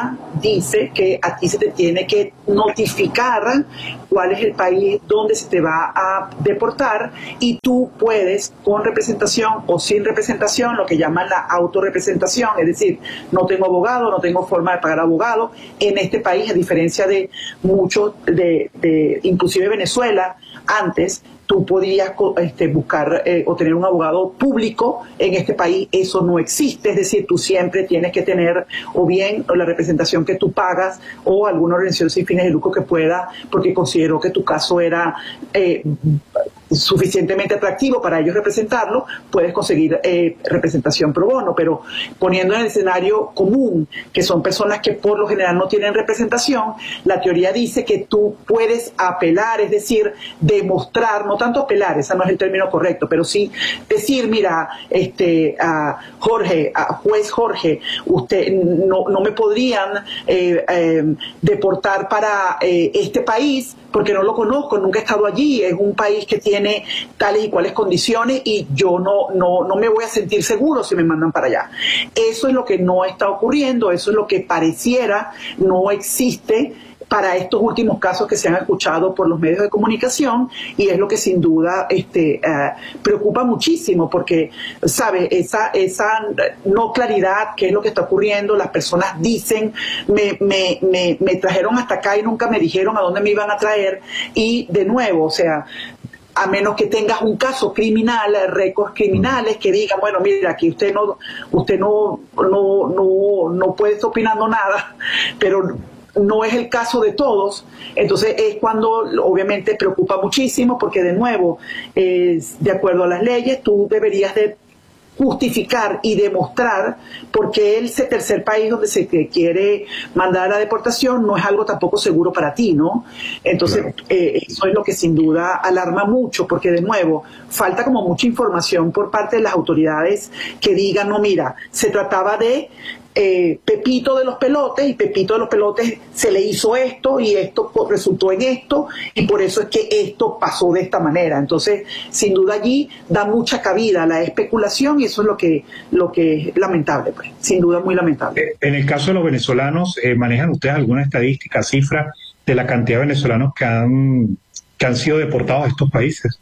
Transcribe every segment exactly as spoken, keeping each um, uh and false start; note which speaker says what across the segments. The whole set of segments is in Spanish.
Speaker 1: norma dice que a ti se te tiene que notificar cuál es el país donde se te va a deportar y tú puedes, con representación o sin representación, lo que llaman la autorrepresentación, es decir, no tengo abogado, no tengo forma de pagar abogado en este país, a diferencia de muchos, de, de inclusive Venezuela, antes tú podías este, buscar eh, o tener un abogado público. En este país eso no existe, es decir, tú siempre tienes que tener o bien la representación que tú pagas o alguna organización sin fines de lucro que pueda, porque consideró que tu caso era eh, suficientemente atractivo para ellos representarlo, puedes conseguir eh, representación pro bono, pero poniendo en el escenario común, que son personas que por lo general no tienen representación, la teoría dice que tú puedes apelar, es decir, demostrar, no tanto apelar, ese no es el término correcto, pero sí decir, mira, este, a Jorge, a juez Jorge, usted no, no me podrían eh, eh, deportar para eh, este país porque no lo conozco, nunca he estado allí, es un país que tiene tales y cuales condiciones y yo no, no, no me voy a sentir seguro si me mandan para allá. Eso es lo que no está ocurriendo, eso es lo que pareciera no existe para estos últimos casos que se han escuchado por los medios de comunicación, y es lo que sin duda este, uh, preocupa muchísimo, porque, ¿sabe? Esa, esa no claridad, qué es lo que está ocurriendo, las personas dicen, me, me, me, me trajeron hasta acá y nunca me dijeron a dónde me iban a traer, y de nuevo, o sea, a menos que tengas un caso criminal, récords criminales que digan, bueno, mira, aquí usted no, usted no, no, no, no puede estar opinando nada, pero no es el caso de todos. Entonces es cuando obviamente preocupa muchísimo, porque de nuevo, eh, de acuerdo a las leyes, tú deberías de justificar y demostrar porque ese tercer país donde se te quiere mandar a la deportación no es algo tampoco seguro para ti, ¿no? Entonces, claro. eh, eso es lo que sin duda alarma mucho, porque de nuevo, falta como mucha información por parte de las autoridades que digan, no, mira, se trataba de Eh, Pepito de los Pelotes, y Pepito de los Pelotes se le hizo esto y esto resultó en esto y por eso es que esto pasó de esta manera. Entonces, sin duda allí da mucha cabida a la especulación y eso es lo que, lo que es lamentable, pues, sin duda muy lamentable.
Speaker 2: En el caso de los venezolanos, eh, ¿manejan ustedes alguna estadística, cifra de la cantidad de venezolanos que han, que han sido deportados a estos países?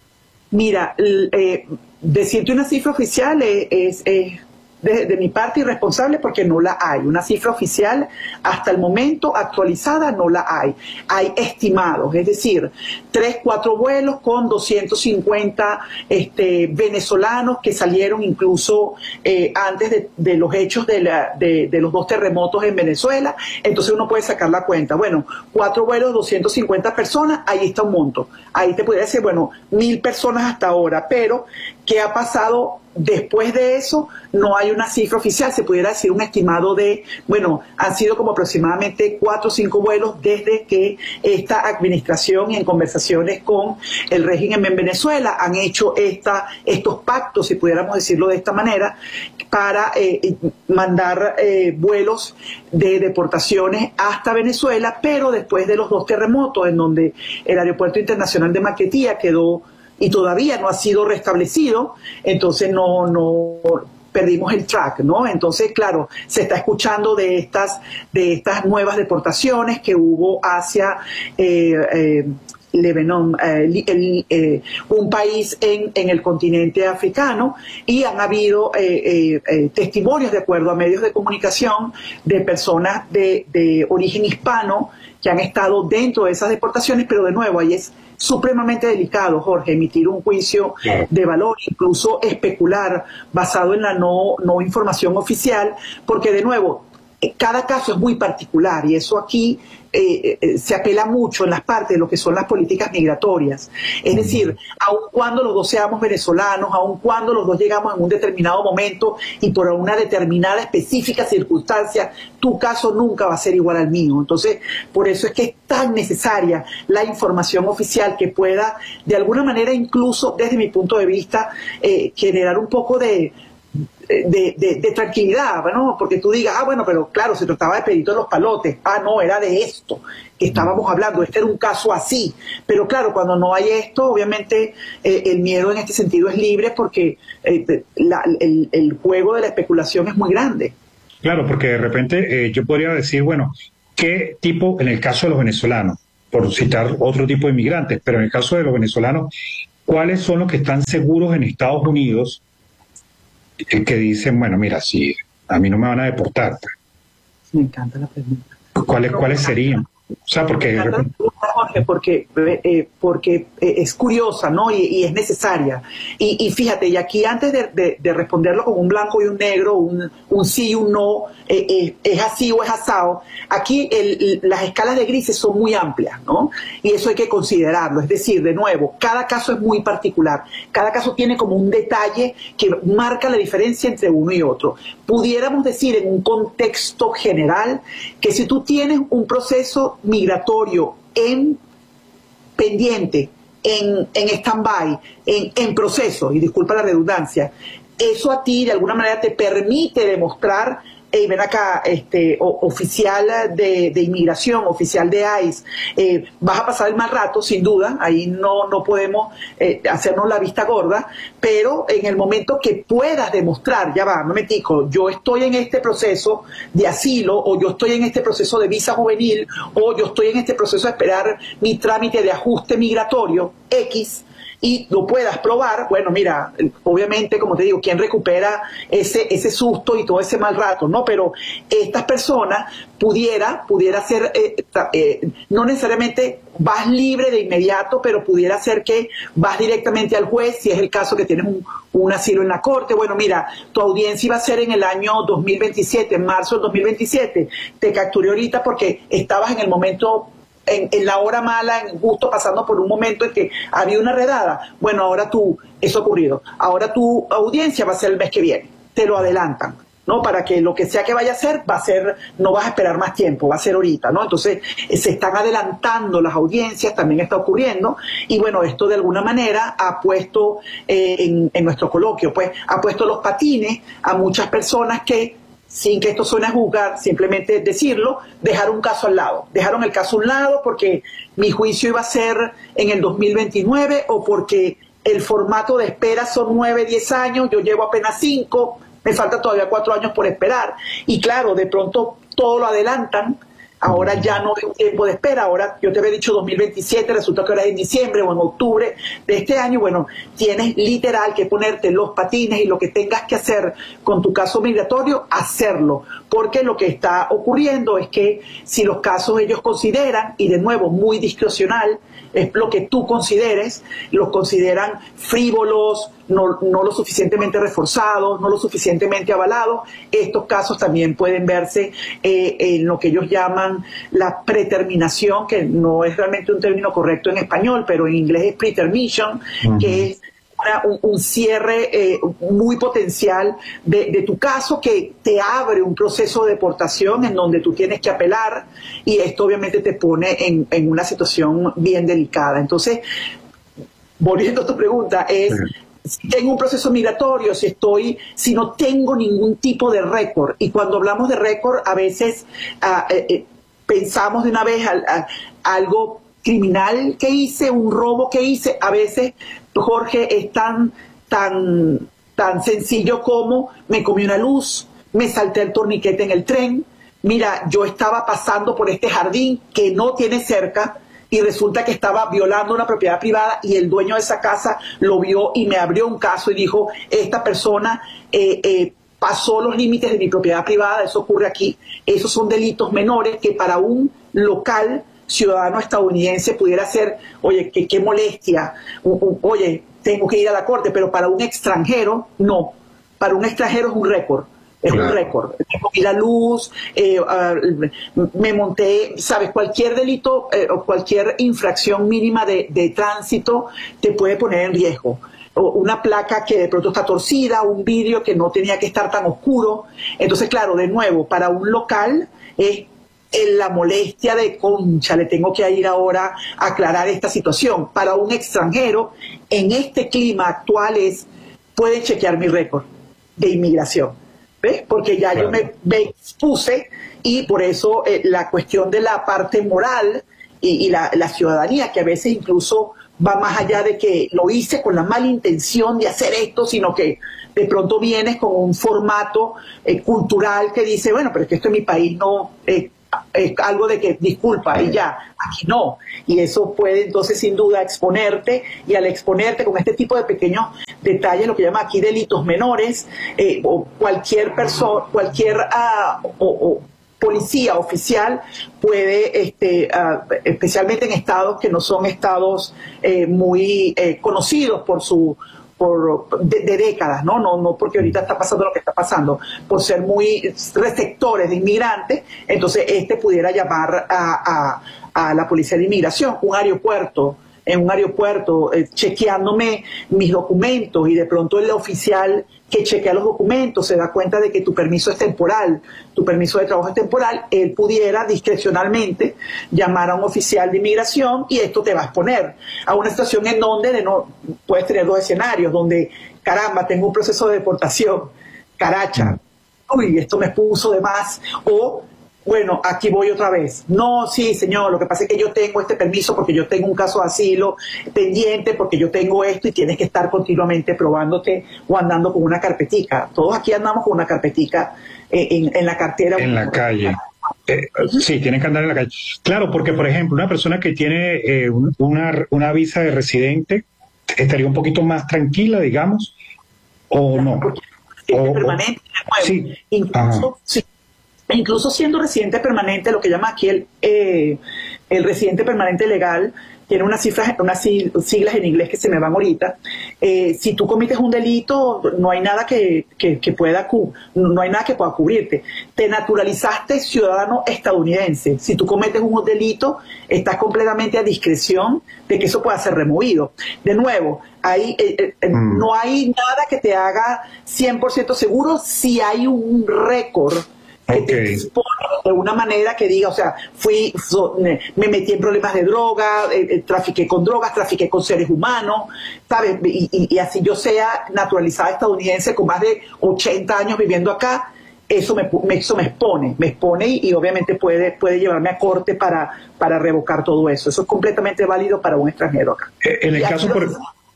Speaker 1: Mira, eh, decirte una cifra oficial es... es, es De, de mi parte irresponsable, porque no la hay. Una cifra oficial hasta el momento actualizada no la hay. Hay estimados, es decir, tres, cuatro vuelos con doscientos cincuenta este, venezolanos que salieron incluso eh, antes de, de los hechos de, la, de, de los dos terremotos en Venezuela. Entonces uno puede sacar la cuenta. Bueno, cuatro vuelos, doscientas cincuenta personas, ahí está un monto. Ahí te podría decir, bueno, mil personas hasta ahora, pero ¿qué ha pasado después de eso? No hay una cifra oficial, se pudiera decir un estimado de, bueno, han sido como aproximadamente cuatro o cinco vuelos desde que esta administración, en conversaciones con el régimen en Venezuela, han hecho esta, estos pactos, si pudiéramos decirlo de esta manera, para eh, mandar eh, vuelos de deportaciones hasta Venezuela, pero después de los dos terremotos, en donde el Aeropuerto Internacional de Maiquetía quedó y todavía no ha sido restablecido, entonces no, no perdimos el track, ¿no? Entonces, claro, se está escuchando de estas, de estas nuevas deportaciones que hubo hacia eh, eh, Lebanon, eh, el, eh, un país en, en el continente africano, y han habido eh, eh, eh, testimonios, de acuerdo a medios de comunicación, de personas de, de origen hispano que han estado dentro de esas deportaciones, pero de nuevo, ahí es supremamente delicado, Jorge, emitir un juicio de valor, incluso especular basado en la no, no información oficial, porque de nuevo, cada caso es muy particular y eso aquí eh, eh, se apela mucho en las partes de lo que son las políticas migratorias. Es decir, aun cuando los dos seamos venezolanos, aun cuando los dos llegamos en un determinado momento y por una determinada específica circunstancia, tu caso nunca va a ser igual al mío. Entonces, por eso es que es tan necesaria la información oficial que pueda, de alguna manera, incluso desde mi punto de vista, eh, generar un poco de De, de, de tranquilidad, ¿no? Porque tú digas, ah, bueno, pero claro, se trataba de Pedrito de los Palotes, ah, no, era de esto que estábamos hablando, este era un caso así, pero claro, cuando no hay esto, obviamente eh, el miedo en este sentido es libre, porque eh, la, el, el juego de la especulación es muy grande.
Speaker 2: Claro, porque de repente eh, yo podría decir, bueno, ¿qué tipo, en el caso de los venezolanos, por citar otro tipo de inmigrantes, pero en el caso de los venezolanos, cuáles son los que están seguros en Estados Unidos eh, que dicen, bueno, mira, si a mí no me van a deportar?
Speaker 1: Me encanta la pregunta.
Speaker 2: ¿Cuáles, cuáles serían? O sea, porque de repente...
Speaker 1: Jorge, porque, eh, porque eh, es curiosa, ¿no? Y, y es necesaria. Y, y fíjate, y aquí antes de, de, de responderlo con un blanco y un negro, un, un sí y un no, eh, eh, es así o es asado, aquí el, las escalas de grises son muy amplias, ¿no? Y eso hay que considerarlo. Es decir, de nuevo, cada caso es muy particular. Cada caso tiene como un detalle que marca la diferencia entre uno y otro. Pudiéramos decir en un contexto general que si tú tienes un proceso migratorio en pendiente, en, en stand-by, en, en proceso, y disculpa la redundancia, eso a ti de alguna manera te permite demostrar, hey, ven acá, este, o, oficial de, de inmigración, oficial de ICE, eh, vas a pasar el mal rato, sin duda, ahí no, no podemos eh, hacernos la vista gorda, pero en el momento que puedas demostrar, ya va, no me tico, yo estoy en este proceso de asilo, o yo estoy en este proceso de visa juvenil, o yo estoy en este proceso de esperar mi trámite de ajuste migratorio, X, y lo puedas probar, bueno, mira, obviamente, como te digo, ¿quién recupera ese, ese susto y todo ese mal rato? ¿No? Pero estas personas pudiera, pudiera ser, eh, eh, no necesariamente vas libre de inmediato, pero pudiera ser que vas directamente al juez, si es el caso que tienes un, un asilo en la corte. Bueno, mira, tu audiencia iba a ser en el año dos mil veintisiete, en marzo del dos mil veintisiete, te capturé ahorita porque estabas en el momento... En, en la hora mala, en justo pasando por un momento en que había una redada. Bueno, ahora tú, eso ha ocurrido, ahora tu audiencia va a ser el mes que viene, te lo adelantan, ¿no? Para que lo que sea que vaya a ser, va a ser, no vas a esperar más tiempo, va a ser ahorita, ¿no? Entonces, eh, se están adelantando las audiencias, también está ocurriendo, y bueno, esto de alguna manera ha puesto, eh, en, en nuestro coloquio, pues, ha puesto los patines a muchas personas que, sin que esto suene a juzgar, simplemente decirlo, dejaron un caso al lado. Dejaron el caso a un lado porque mi juicio iba a ser en el dos mil veintinueve o porque el formato de espera son nueve, diez años, yo llevo apenas cinco, me faltan todavía cuatro años por esperar. Y claro, de pronto todo lo adelantan, ahora ya no hay un tiempo de espera, ahora yo te había dicho dos mil veintisiete, resulta que ahora es en diciembre o en octubre de este año. Bueno, tienes literal que ponerte los patines y lo que tengas que hacer con tu caso migratorio, hacerlo, porque lo que está ocurriendo es que si los casos ellos consideran, y de nuevo muy discrecional, es lo que tú consideres, los consideran frívolos, no, no lo suficientemente reforzados, no lo suficientemente avalados. Estos casos también pueden verse eh, en lo que ellos llaman la preterminación, que no es realmente un término correcto en español, pero en inglés es pretermission, uh-huh. que es una, un, un cierre eh, muy potencial de, de tu caso, que te abre un proceso de deportación en donde tú tienes que apelar, y esto obviamente te pone en, en una situación bien delicada. Entonces, volviendo a tu pregunta, es... Uh-huh. Si tengo un proceso migratorio, si estoy, si no tengo ningún tipo de récord, y cuando hablamos de récord, a veces uh, eh, pensamos de una vez a, a, a algo criminal que hice, un robo que hice. A veces, Jorge, es tan, tan, tan sencillo como me comí una luz, me salté el torniquete en el tren, mira, yo estaba pasando por este jardín que no tiene cerca, y resulta que estaba violando una propiedad privada y el dueño de esa casa lo vio y me abrió un caso y dijo, esta persona eh, eh, pasó los límites de mi propiedad privada, eso ocurre aquí. Esos son delitos menores que para un local ciudadano estadounidense pudiera ser, oye, qué, qué molestia, o, o, oye, tengo que ir a la corte, pero para un extranjero, no. Para un extranjero es un récord. Es claro. Un récord. Me comí la luz, eh, uh, me monté, sabes, cualquier delito eh, o cualquier infracción mínima de, de tránsito te puede poner en riesgo. O una placa que de pronto está torcida, un vidrio que no tenía que estar tan oscuro. Entonces, claro, de nuevo, para un local es en la molestia de, concha, le tengo que ir ahora a aclarar esta situación. Para un extranjero, en este clima actual es, pueden chequear mi récord de inmigración. ¿Ves? Porque ya claro. yo me, me expuse, y por eso eh, la cuestión de la parte moral y, y la, la ciudadanía, que a veces incluso va más allá de que lo hice con la mala intención de hacer esto, sino que de pronto vienes con un formato eh, cultural que dice, bueno, pero es que esto en mi país no es eh, algo de que disculpa y ya, aquí no. Y eso puede entonces sin duda exponerte, y al exponerte con este tipo de pequeños detalles, lo que llama aquí delitos menores, eh, o cualquier persona, cualquier uh, o, o policía oficial puede, este, uh, especialmente en estados que no son estados eh, muy eh, conocidos por su por de, de décadas, ¿no? No, no porque ahorita está pasando lo que está pasando, por ser muy receptores de inmigrantes, entonces este pudiera llamar a, a, a la policía de inmigración, un aeropuerto, en un aeropuerto, eh, chequeándome mis documentos, y de pronto el oficial que chequea los documentos se da cuenta de que tu permiso es temporal, tu permiso de trabajo es temporal, él pudiera discrecionalmente llamar a un oficial de inmigración, y esto te va a exponer a una situación en donde de no, puedes tener dos escenarios, donde, caramba, tengo un proceso de deportación, caracha, uy, esto me puso de más, o bueno, aquí voy otra vez. No, sí, señor, lo que pasa es que yo tengo este permiso porque yo tengo un caso de asilo pendiente, porque yo tengo esto, y tienes que estar continuamente probándote o andando con una carpetica. Todos aquí andamos con una carpetica eh, en, en la cartera.
Speaker 2: En la calle. Eh, sí, tienen que andar en la calle. Claro, porque, por ejemplo, una persona que tiene eh, una, una visa de residente estaría un poquito más tranquila, digamos, o no.
Speaker 1: Porque es
Speaker 2: o,
Speaker 1: permanente,
Speaker 2: o, sí.
Speaker 1: incluso, sí. Incluso siendo residente permanente, lo que llama aquí el, eh, el residente permanente legal, tiene unas cifras, unas siglas en inglés que se me van ahorita. Eh, si tú cometes un delito, no hay nada que, que, que pueda no hay nada que pueda cubrirte. Te naturalizaste ciudadano estadounidense. Si tú cometes un delito, estás completamente a discreción de que eso pueda ser removido. De nuevo, hay, eh, eh, mm. no hay nada que te haga cien por ciento seguro si hay un récord que okay. te expone de una manera que diga, o sea, fui, so, me, me metí en problemas de droga, eh, eh, trafiqué con drogas, trafiqué con seres humanos, ¿sabes? Y, y, y así yo sea naturalizada estadounidense con más de ochenta años viviendo acá, eso me, me, eso me expone, me expone y, y obviamente puede, puede llevarme a corte para, para revocar todo eso. Eso es completamente válido para un extranjero acá.
Speaker 2: En el caso, por...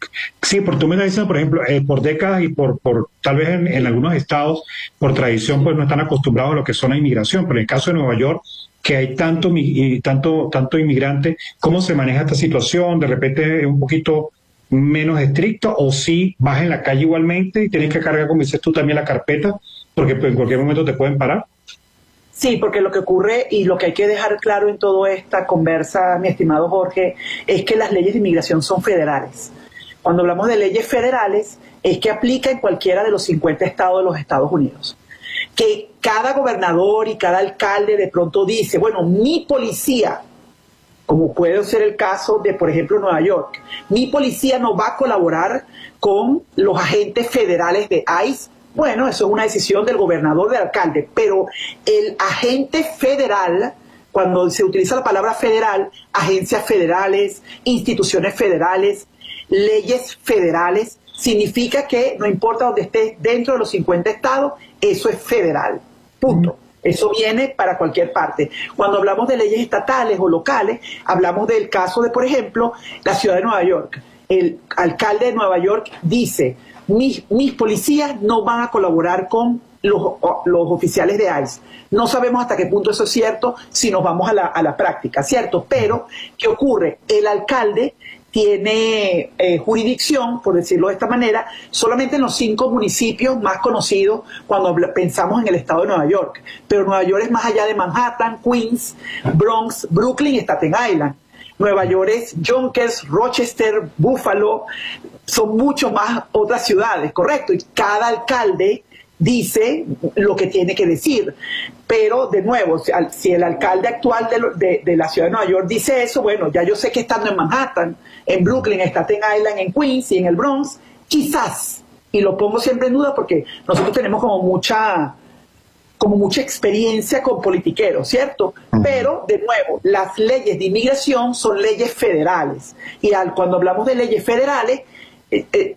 Speaker 2: Sí, porque tú me estás diciendo, por ejemplo, eh, por décadas y por, por tal vez en, en algunos estados, por tradición, pues no están acostumbrados a lo que son la inmigración. Pero en el caso de Nueva York, que hay tanto y tanto tanto inmigrante, ¿cómo se maneja esta situación? ¿De repente es un poquito menos estricto o sí vas en la calle igualmente y tienes que cargar, como dices tú, también la carpeta? Porque pues, en cualquier momento te pueden parar.
Speaker 1: Sí, porque lo que ocurre y lo que hay que dejar claro en toda esta conversa, mi estimado Jorge, es que las leyes de inmigración son federales. Cuando hablamos de leyes federales, es que aplica en cualquiera de los cincuenta estados de los Estados Unidos. Que cada gobernador y cada alcalde de pronto dice, bueno, mi policía, como puede ser el caso de, por ejemplo, Nueva York, mi policía no va a colaborar con los agentes federales de ICE. Bueno, eso es una decisión del gobernador, del alcalde, pero el agente federal, cuando se utiliza la palabra federal, agencias federales, instituciones federales, leyes federales, significa que no importa donde estés dentro de los cincuenta estados, eso es federal, punto. Eso viene para cualquier parte. Cuando hablamos de leyes estatales o locales, hablamos del caso de, por ejemplo, la ciudad de Nueva York. El alcalde de Nueva York dice, mis, mis policías no van a colaborar con los, los oficiales de ICE. No sabemos hasta qué punto eso es cierto si nos vamos a la, a la práctica, ¿cierto? Pero, ¿qué ocurre? El alcalde tiene eh, jurisdicción, por decirlo de esta manera, solamente en los cinco municipios más conocidos cuando pensamos en el estado de Nueva York. Pero Nueva York es más allá de Manhattan, Queens, Bronx, Brooklyn y Staten Island. Nueva York es Yonkers, Rochester, Buffalo, son mucho más otras ciudades, ¿correcto? Y cada alcalde dice lo que tiene que decir. Pero, de nuevo, si el alcalde actual de, de, de la ciudad de Nueva York dice eso, bueno, ya yo sé que estando en Manhattan, en Brooklyn, en Staten Island, en Queens y en el Bronx, quizás, y lo pongo siempre en duda porque nosotros tenemos como mucha, como mucha experiencia con politiqueros, ¿cierto? Uh-huh. Pero, de nuevo, las leyes de inmigración son leyes federales. Y al, cuando hablamos de leyes federales, eh, eh,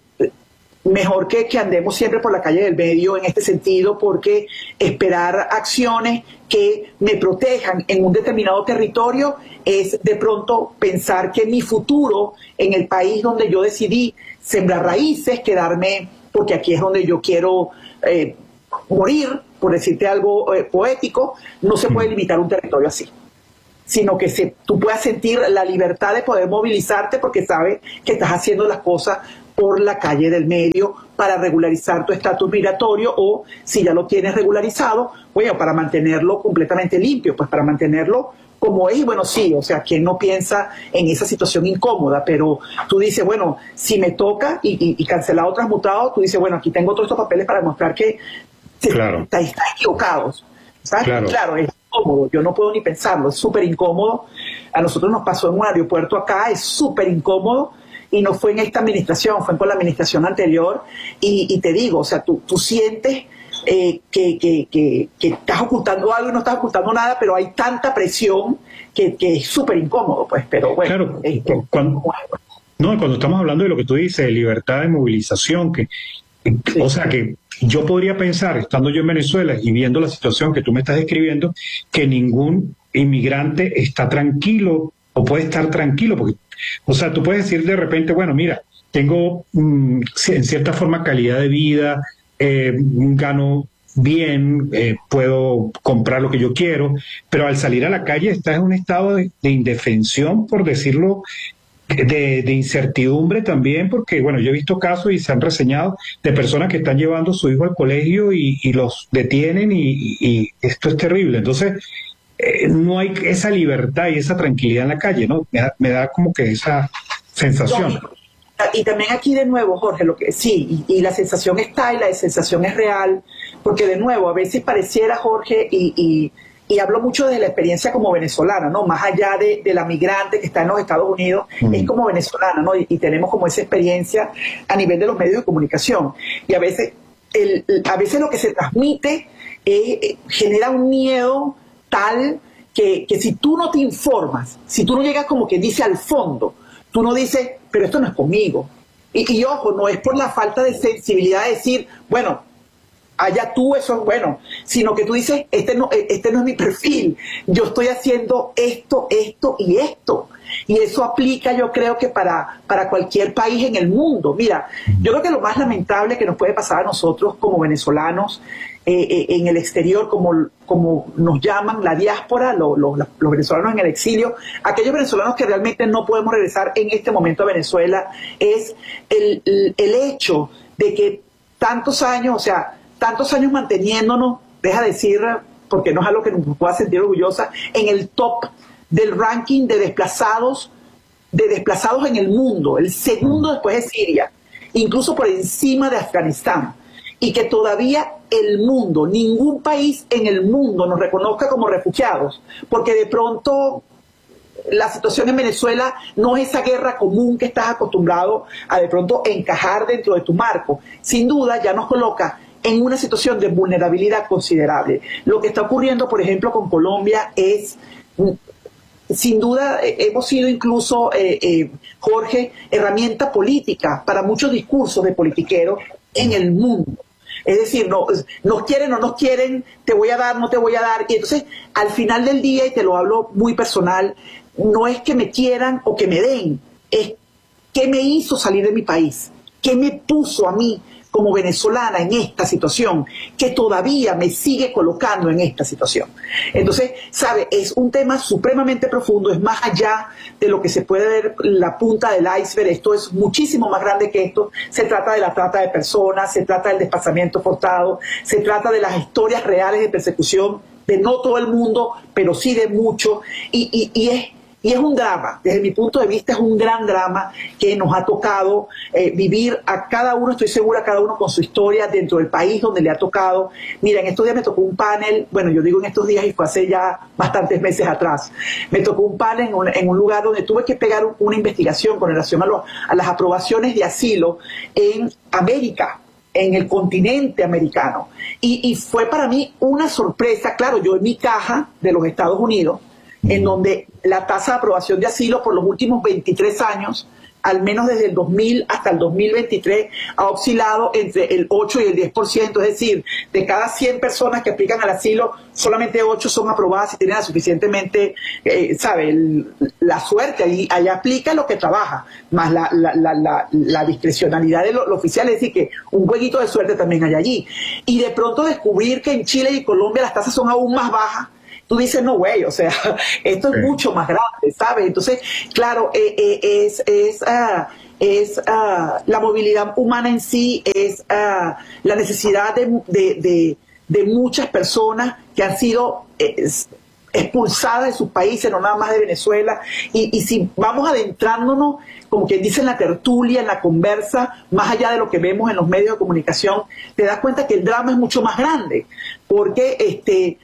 Speaker 1: mejor que, que andemos siempre por la calle del medio en este sentido, porque esperar acciones que me protejan en un determinado territorio es de pronto pensar que mi futuro en el país donde yo decidí sembrar raíces, quedarme porque aquí es donde yo quiero eh, morir, por decirte algo eh, poético, no se puede limitar un territorio así, sino que se, tú puedas sentir la libertad de poder movilizarte porque sabes que estás haciendo las cosas por la calle del medio para regularizar tu estatus migratorio, o si ya lo tienes regularizado, bueno, para mantenerlo completamente limpio, pues para mantenerlo como es. Y bueno, sí, o sea, ¿quién no piensa en esa situación incómoda? Pero tú dices, bueno, si me toca y, y, y cancelado, transmutado, tú dices, bueno, aquí tengo todos estos papeles para demostrar que
Speaker 2: claro.
Speaker 1: están está equivocados. ¿Sabes?
Speaker 2: Claro.
Speaker 1: Claro, es incómodo, yo no puedo ni pensarlo, es súper incómodo. A nosotros nos pasó en un aeropuerto acá, es súper incómodo, y no fue en esta administración, fue con la administración anterior, y, y te digo, o sea, tú, tú sientes eh, que, que, que, que estás ocultando algo y no estás ocultando nada, pero hay tanta presión que, que es súper incómodo, pues, pero bueno.
Speaker 2: Claro,
Speaker 1: es,
Speaker 2: cuando, no, cuando estamos hablando de lo que tú dices, de libertad de movilización, que, sí. O sea, que yo podría pensar, estando yo en Venezuela y viendo la situación que tú me estás describiendo, que ningún inmigrante está tranquilo o puede estar tranquilo, porque, o sea, tú puedes decir de repente, bueno, mira, tengo mmm, en cierta forma calidad de vida, eh, gano bien, eh, puedo comprar lo que yo quiero, pero al salir a la calle estás en un estado de, de indefensión, por decirlo, de, de incertidumbre también, porque bueno, yo he visto casos y se han reseñado de personas que están llevando a su hijo al colegio y, y los detienen y, y esto es terrible. Entonces, eh, no hay esa libertad y esa tranquilidad en la calle, ¿no? Me da, me da como que esa sensación.
Speaker 1: No, y, y también aquí de nuevo, Jorge, lo que sí, y, y la sensación está y la sensación es real, porque de nuevo, a veces pareciera, Jorge, y... y y hablo mucho de la experiencia como venezolana, ¿no? Más allá de, de la migrante que está en los Estados Unidos, mm. es como venezolana, ¿no? Y, y tenemos como esa experiencia a nivel de los medios de comunicación. Y a veces, el, a veces lo que se transmite eh, genera un miedo tal que, que si tú no te informas, si tú no llegas como que dice al fondo, tú no dices, pero esto no es conmigo. Y, y ojo, no es por la falta de sensibilidad de decir, bueno, allá tú, eso es bueno, sino que tú dices, este no, este no es mi perfil, yo estoy haciendo esto, esto y esto. Y eso aplica, yo creo que para, para cualquier país en el mundo. Mira, yo creo que lo más lamentable que nos puede pasar a nosotros como venezolanos eh, eh, en el exterior, como, como nos llaman la diáspora, lo, lo, los venezolanos en el exilio, aquellos venezolanos que realmente no podemos regresar en este momento a Venezuela, es el, el, el hecho de que tantos años, o sea, tantos años manteniéndonos, deja decir, porque no es algo que nos pueda sentir orgullosa, en el top del ranking de desplazados, de desplazados en el mundo, el segundo después de Siria, incluso por encima de Afganistán, y que todavía el mundo, ningún país en el mundo nos reconozca como refugiados, porque de pronto la situación en Venezuela no es esa guerra común que estás acostumbrado a de pronto encajar dentro de tu marco. Sin duda ya nos coloca en una situación de vulnerabilidad considerable. Lo que está ocurriendo, por ejemplo, con Colombia es, sin duda, hemos sido incluso, eh, eh, Jorge, herramienta política para muchos discursos de politiqueros en el mundo. Es decir, no, nos quieren o no nos quieren, te voy a dar, no te voy a dar. Y entonces, al final del día, y te lo hablo muy personal, no es que me quieran o que me den, es qué me hizo salir de mi país, qué me puso a mí como venezolana en esta situación, que todavía me sigue colocando en esta situación. Entonces, ¿sabe? Es un tema supremamente profundo, es más allá de lo que se puede ver la punta del iceberg, esto es muchísimo más grande que esto, se trata de la trata de personas, se trata del desplazamiento forzado, se trata de las historias reales de persecución de no todo el mundo, pero sí de mucho, y, y, y es Y es un drama, desde mi punto de vista es un gran drama que nos ha tocado eh, vivir a cada uno, estoy segura, cada uno con su historia dentro del país donde le ha tocado. Mira, en estos días me tocó un panel, bueno, yo digo en estos días y fue hace ya bastantes meses atrás, me tocó un panel en un, en un lugar donde tuve que pegar un, una investigación con relación a, lo, a las aprobaciones de asilo en América, en el continente americano. Y, y fue para mí una sorpresa, claro, yo en mi caja de los Estados Unidos, en donde la tasa de aprobación de asilo por los últimos veintitrés años al menos desde el dos mil hasta el dos mil veintitrés, ha oscilado entre el ocho y el diez por ciento, es decir, de cada cien personas que aplican al asilo, solamente ocho son aprobadas y tienen la suficientemente, eh, ¿sabe? El, la suerte, ahí, ahí aplica lo que trabaja, más la, la, la, la, la discrecionalidad de lo, lo oficial, es decir, que un jueguito de suerte también hay allí. Y de pronto descubrir que en Chile y Colombia las tasas son aún más bajas, tú dices, no, güey, o sea, esto es sí. mucho más grande, ¿sabes? Entonces, claro, eh, eh, es, es, uh, es uh, la movilidad humana en sí, es uh, la necesidad de, de, de, de muchas personas que han sido eh, expulsadas de sus países, no nada más de Venezuela, y, y si vamos adentrándonos, como quien dice en la tertulia, en la conversa, más allá de lo que vemos en los medios de comunicación, te das cuenta que el drama es mucho más grande, porque este...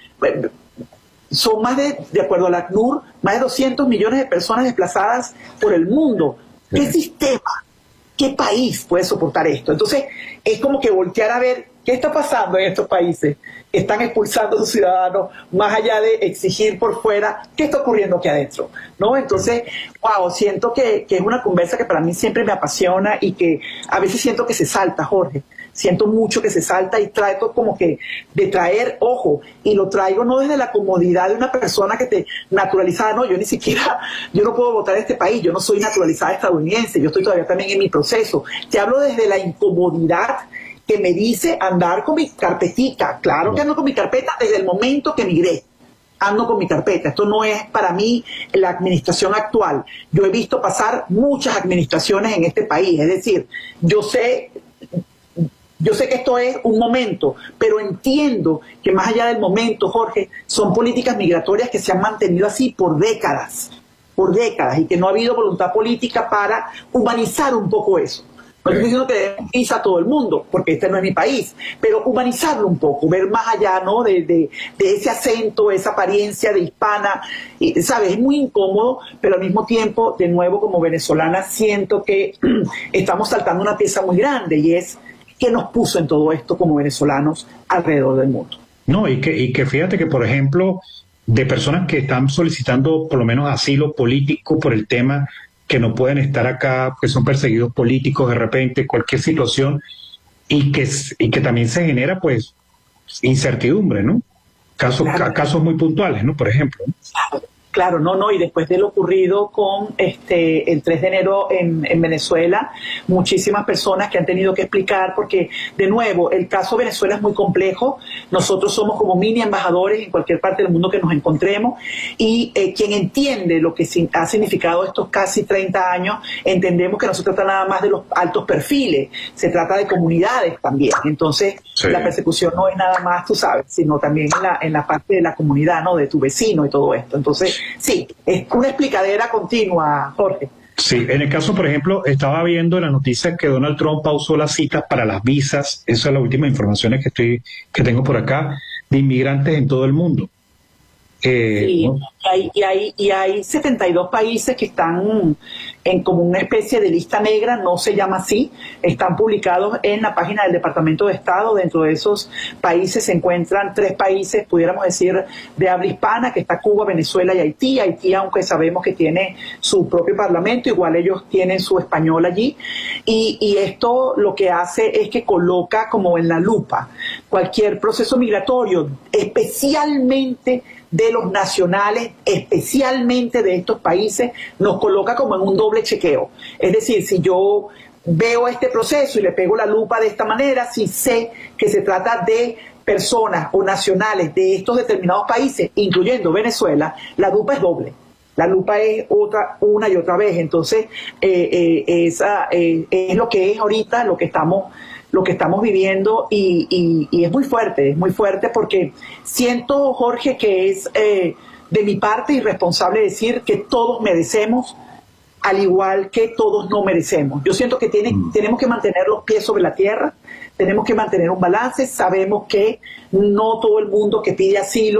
Speaker 1: son más de, de acuerdo a la A C N U R, más de doscientos millones de personas desplazadas por el mundo. ¿Qué sí. sistema, qué país puede soportar esto? Entonces, es como que voltear a ver qué está pasando en estos países que están expulsando a sus ciudadanos, más allá de exigir por fuera qué está ocurriendo aquí adentro, ¿no? Entonces, wow, siento que, que es una conversa que para mí siempre me apasiona y que a veces siento que se salta, Jorge. Siento mucho que se salta y trato como que de traer, ojo, y lo traigo no desde la comodidad de una persona que te naturalizada, no, yo ni siquiera, yo no puedo votar en este país, yo no soy naturalizada estadounidense, yo estoy todavía también en mi proceso. Te hablo desde la incomodidad que me dice andar con mi carpetica. Claro que ando con mi carpeta desde el momento que migré. Ando con mi carpeta. Esto no es para mí la administración actual. Yo he visto pasar muchas administraciones en este país, es decir, yo sé... Yo sé que esto es un momento, pero entiendo que más allá del momento, Jorge, son políticas migratorias que se han mantenido así por décadas, por décadas, y que no ha habido voluntad política para humanizar un poco eso. No estoy diciendo que debemos ir a todo el mundo, porque este no es mi país, pero humanizarlo un poco, ver más allá, ¿no? de, de, de ese acento, esa apariencia de hispana, y, ¿sabes? Es muy incómodo, pero al mismo tiempo, de nuevo, como venezolana, siento que estamos saltando una pieza muy grande, y es ¿qué nos puso en todo esto como venezolanos alrededor del mundo?
Speaker 2: No, y que, y que fíjate que, por ejemplo, de personas que están solicitando por lo menos asilo político por el tema que no pueden estar acá, que son perseguidos políticos de repente, cualquier situación, y que, y que también se genera, pues, incertidumbre, ¿no? Casos, claro. casos muy puntuales, ¿no? Por ejemplo.
Speaker 1: Claro. Claro, no, no, y después de lo ocurrido con este el tres de enero en, en Venezuela, muchísimas personas que han tenido que explicar, porque de nuevo, el caso de Venezuela es muy complejo, nosotros somos como mini embajadores en cualquier parte del mundo que nos encontremos, y eh, quien entiende lo que ha significado estos casi treinta años, entendemos que no se trata nada más de los altos perfiles, se trata de comunidades también, entonces sí. La persecución no es nada más, tú sabes, sino también en la, en la parte de la comunidad, ¿no? De tu vecino y todo esto, entonces sí, es una explicadera continua, Jorge.
Speaker 2: Sí, en el caso, por ejemplo, estaba viendo en la noticia que Donald Trump pausó las citas para las visas, esas son las últimas informaciones que estoy que tengo por acá, de inmigrantes en todo el mundo. Eh,
Speaker 1: sí,
Speaker 2: ¿no?
Speaker 1: y, hay, y, hay, y hay setenta y dos países que están en como una especie de lista negra, no se llama así, están publicados en la página del Departamento de Estado. Dentro de esos países se encuentran tres países, pudiéramos decir, de habla hispana, que está Cuba, Venezuela y Haití. Haití, aunque sabemos que tiene su propio parlamento, igual ellos tienen su español allí, y, y esto lo que hace es que coloca como en la lupa cualquier proceso migratorio, especialmente de los nacionales, especialmente de estos países, nos coloca como en un doble chequeo. Es decir, si yo veo este proceso y le pego la lupa de esta manera, si sé que se trata de personas o nacionales de estos determinados países, incluyendo Venezuela, la lupa es doble. La lupa es otra, una y otra vez. Entonces, eh, eh, esa, eh, es lo que es ahorita, lo que estamos lo que estamos viviendo, y, y, y es muy fuerte, es muy fuerte porque siento, Jorge, que es eh, de mi parte irresponsable decir que todos merecemos, al igual que todos no merecemos. Yo siento que tiene, mm. tenemos que mantener los pies sobre la tierra, tenemos que mantener un balance, sabemos que no todo el mundo que pide asilo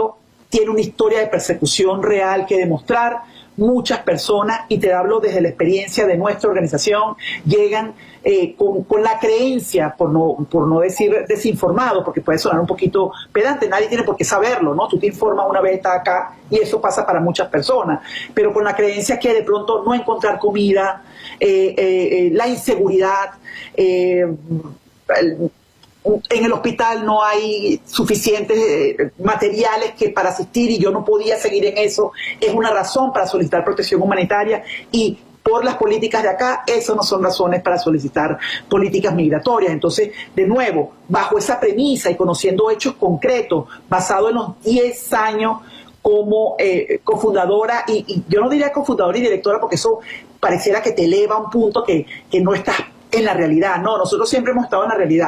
Speaker 1: tiene una historia de persecución real que demostrar. Muchas personas, y te hablo desde la experiencia de nuestra organización, llegan eh, con, con la creencia, por no, por no decir desinformado, porque puede sonar un poquito pedante, nadie tiene por qué saberlo, ¿no? Tú te informas una vez, estás acá, y eso pasa para muchas personas, pero con la creencia que de pronto no encontrar comida, eh, eh, la inseguridad, eh, el, en el hospital no hay suficientes eh, materiales que para asistir y yo no podía seguir en eso, es una razón para solicitar protección humanitaria y por las políticas de acá, esas no son razones para solicitar políticas migratorias. Entonces, de nuevo, bajo esa premisa y conociendo hechos concretos, basado en los diez años como eh, cofundadora, y, y yo no diría cofundadora y directora porque eso pareciera que te eleva a un punto que, que no estás en la realidad. No, nosotros siempre hemos estado en la realidad.